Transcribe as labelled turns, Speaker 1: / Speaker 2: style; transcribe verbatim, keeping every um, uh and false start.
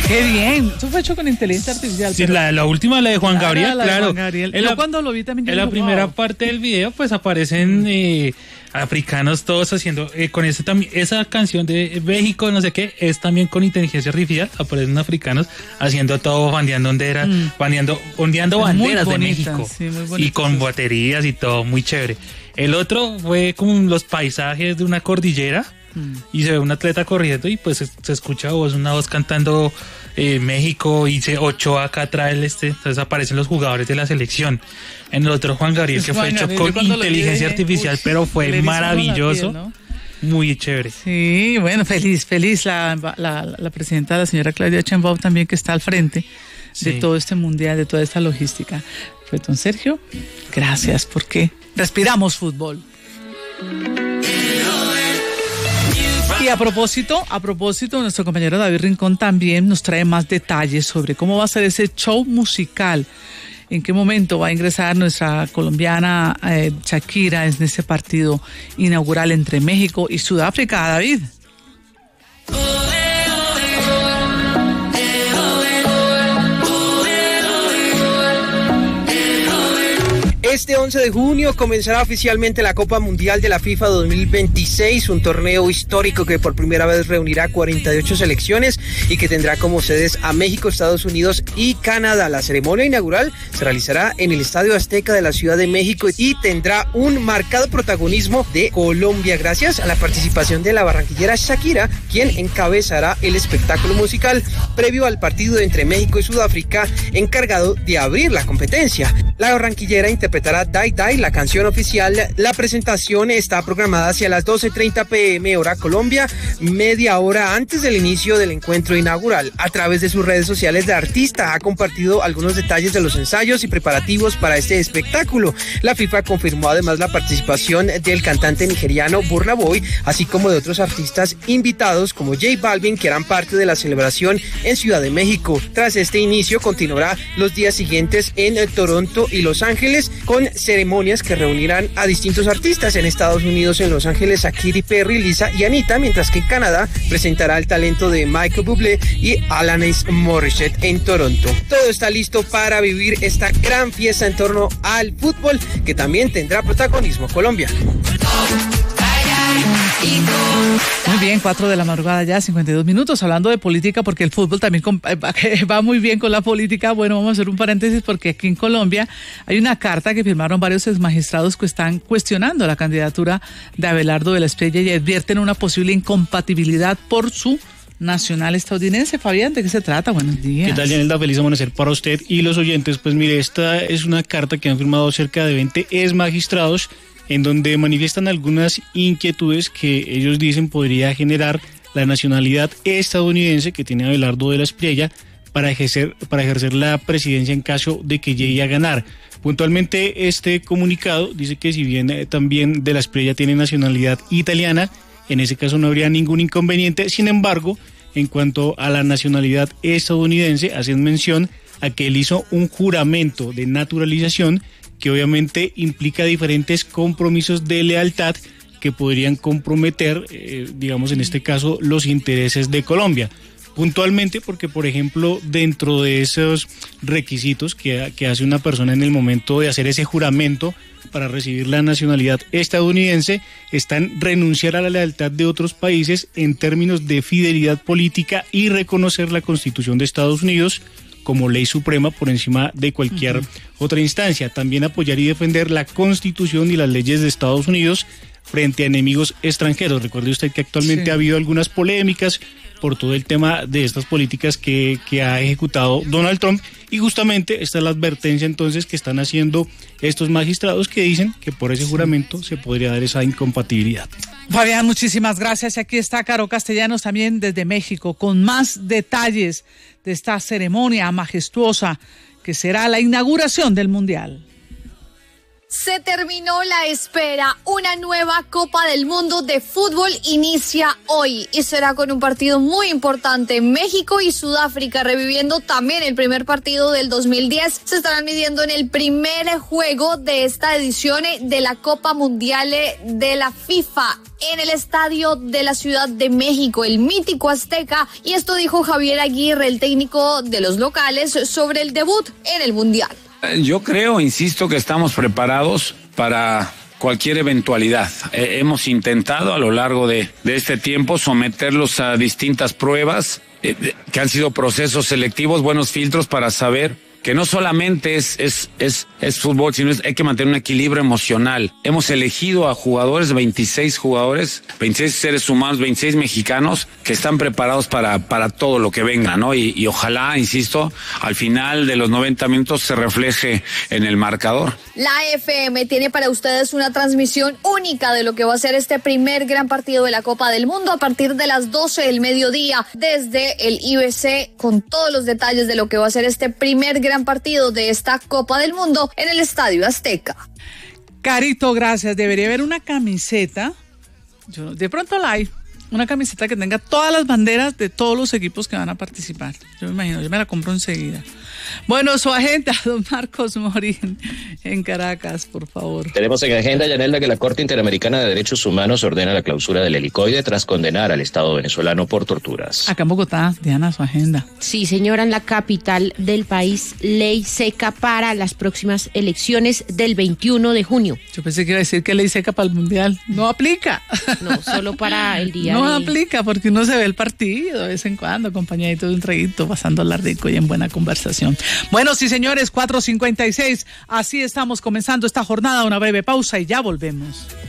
Speaker 1: Qué bien, eso fue hecho con inteligencia artificial.
Speaker 2: Sí, la, la última, la de Juan
Speaker 1: Claro,
Speaker 2: Gabriel,
Speaker 1: la de
Speaker 2: claro.
Speaker 1: Juan Gabriel.
Speaker 2: En
Speaker 1: Yo
Speaker 2: la,
Speaker 1: cuando lo vi también yo
Speaker 2: en la
Speaker 1: dije,
Speaker 2: primera
Speaker 1: wow.
Speaker 2: parte del video, pues aparecen eh, africanos todos haciendo, eh, con ese también, esa canción de México, no sé qué, es también con inteligencia artificial, aparecen africanos haciendo todo, bandeando banderas,
Speaker 1: Mm.
Speaker 2: bandeando, ondeando banderas
Speaker 1: Muy
Speaker 2: de
Speaker 1: bonitas,
Speaker 2: México.
Speaker 1: sí, muy
Speaker 2: Y
Speaker 1: bonitas,
Speaker 2: con
Speaker 1: sí.
Speaker 2: baterías y todo, muy chévere. El otro fue como los paisajes de una cordillera. Y se ve un atleta corriendo y pues se, se escucha voz, una voz cantando eh, México, y se Ochoa acá trae el este, entonces aparecen los jugadores de la selección. En el otro Juan Gabriel, que
Speaker 1: Juan
Speaker 2: fue
Speaker 1: Gabriel,
Speaker 2: hecho
Speaker 1: yo
Speaker 2: con
Speaker 1: cuando lo vi
Speaker 2: inteligencia
Speaker 1: dije,
Speaker 2: artificial,
Speaker 1: uy,
Speaker 2: pero
Speaker 1: le
Speaker 2: fue
Speaker 1: erizó
Speaker 2: maravilloso,
Speaker 1: la piel, ¿no?
Speaker 2: muy chévere.
Speaker 1: Sí, bueno, feliz, feliz la, la, la presidenta, la señora Claudia Sheinbaum también, que está al frente de
Speaker 2: Sí.
Speaker 1: todo este mundial, de toda esta logística. Pues don Sergio, gracias, porque respiramos fútbol. Y a propósito, a propósito, nuestro compañero David Rincón también nos trae más detalles sobre cómo va a ser ese show musical, en qué momento va a ingresar nuestra colombiana eh, Shakira en ese partido inaugural entre México y Sudáfrica. David.
Speaker 3: Este once de junio comenzará oficialmente la Copa Mundial de la FIFA dos mil veintiséis, un torneo histórico que por primera vez reunirá cuarenta y ocho selecciones y que tendrá como sedes a México, Estados Unidos y Canadá. La ceremonia inaugural se realizará en el Estadio Azteca de la Ciudad de México y tendrá un marcado protagonismo de Colombia gracias a la participación de la barranquillera Shakira, quien encabezará el espectáculo musical previo al partido entre México y Sudáfrica, encargado de abrir la competencia. La barranquillera interpretará Die Die, la canción oficial. La presentación está programada hacia las doce treinta pm hora Colombia, media hora antes del inicio del encuentro inaugural. A través de sus redes sociales, la artista ha compartido algunos detalles de los ensayos y preparativos para este espectáculo. La FIFA confirmó además la participación del cantante nigeriano Burna Boy, así como de otros artistas invitados como J Balvin, que harán parte de la celebración en Ciudad de México. Tras este inicio, continuará los días siguientes en Toronto y Los Ángeles, con ceremonias que reunirán a distintos artistas. En Estados Unidos, en Los Ángeles, a Katy Perry, Lisa y Anita, mientras que en Canadá presentará el talento de Michael Bublé y Alanis Morissette en Toronto. Todo está listo para vivir esta gran fiesta en torno al fútbol, que también tendrá protagonismo colombiano.
Speaker 1: Muy bien, cuatro de la madrugada ya, cincuenta y dos minutos, hablando de política, porque el fútbol también va muy bien con la política. Bueno, vamos a hacer un paréntesis porque aquí en Colombia hay una carta que firmaron varios exmagistrados que están cuestionando la candidatura de Abelardo de la Espriella y advierten una posible incompatibilidad por su nacional estadounidense. Fabián, ¿de qué se trata? Buenos días.
Speaker 4: ¿Qué tal, Yanelda? Feliz amanecer para usted y los oyentes. Pues mire, esta es una carta que han firmado cerca de veinte exmagistrados, en donde manifiestan algunas inquietudes que ellos dicen podría generar la nacionalidad estadounidense que tiene Abelardo de la Espriella para ejercer, para ejercer la presidencia en caso de que llegue a ganar. Puntualmente, este comunicado dice que si bien eh, también de la Espriella tiene nacionalidad italiana, en ese caso no habría ningún inconveniente. Sin embargo, en cuanto a la nacionalidad estadounidense, hacen mención a que él hizo un juramento de naturalización que obviamente implica diferentes compromisos de lealtad que podrían comprometer, eh, digamos en este caso, los intereses de Colombia. Puntualmente porque, por ejemplo, dentro de esos requisitos que, que hace una persona en el momento de hacer ese juramento para recibir la nacionalidad estadounidense, están renunciar a la lealtad de otros países en términos de fidelidad política y reconocer la Constitución de Estados Unidos como ley suprema por encima de cualquier uh-huh. otra instancia. También apoyar y defender la Constitución y las leyes de Estados Unidos frente a enemigos extranjeros. Recuerde usted que actualmente sí. ha habido algunas polémicas por todo el tema de estas políticas que, que ha ejecutado Donald Trump, y justamente esta es la advertencia entonces que están haciendo estos magistrados, que dicen que por ese juramento se podría dar esa incompatibilidad.
Speaker 1: Fabián, muchísimas gracias. Y aquí está Caro Castellanos también desde México con más detalles de esta ceremonia majestuosa que será la inauguración del Mundial.
Speaker 5: Se terminó la espera. Una nueva Copa del Mundo de fútbol inicia hoy y será con un partido muy importante. México y Sudáfrica, reviviendo también el primer partido del dos mil diez, se estarán midiendo en el primer juego de esta edición de la Copa Mundial de la FIFA en el estadio de la Ciudad de México, el mítico Azteca. Y esto dijo Javier Aguirre, el técnico de los locales, sobre el debut en el Mundial.
Speaker 6: Yo creo, insisto, que estamos preparados para cualquier eventualidad. Eh, hemos intentado a lo largo de, de este tiempo someterlos a distintas pruebas, eh, que han sido procesos selectivos, buenos filtros para saber que no solamente es, es, es, es fútbol, sino es, hay que mantener un equilibrio emocional. Hemos elegido a jugadores, veintiséis jugadores, veintiséis seres humanos, veintiséis mexicanos que están preparados para, para todo lo que venga, ¿no? Y, y ojalá, insisto, al final de los noventa minutos se refleje en el marcador.
Speaker 5: La F M tiene para ustedes una transmisión única de lo que va a ser este primer gran partido de la Copa del Mundo a partir de las doce del mediodía desde el I B C, con todos los detalles de lo que va a ser este primer gran partido de esta Copa del Mundo en el Estadio Azteca.
Speaker 1: Carito, gracias. Debería haber una camiseta, yo, de pronto la hay, una camiseta que tenga todas las banderas de todos los equipos que van a participar. Yo me imagino, yo me la compro enseguida. Bueno, su agenda, don Marcos Mori, en, en Caracas, por favor.
Speaker 7: Tenemos en agenda, Yanelda, que la Corte Interamericana de Derechos Humanos ordena la clausura del helicoide tras condenar al Estado venezolano por torturas.
Speaker 1: Acá en Bogotá, Diana, su agenda.
Speaker 8: Sí, señora, en la capital del país, ley seca para las próximas elecciones del veintiuno de junio.
Speaker 1: Yo pensé que iba a decir que ley seca para el Mundial. No aplica.
Speaker 8: No, solo para el día.
Speaker 1: No
Speaker 8: de...
Speaker 1: aplica, porque uno se ve el partido de vez en cuando, acompañadito de un traguito, pasando la rico y en buena conversación. Bueno, sí, señores, cuatro cincuenta y seis, así estamos comenzando esta jornada, una breve pausa y ya volvemos.